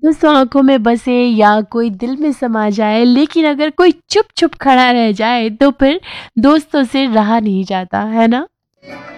दोस्तों आँखों में बसे या कोई दिल में समा जाए, लेकिन अगर कोई चुप-चुप खड़ा रह जाए तो फिर दोस्तों से रहा नहीं जाता, है ना?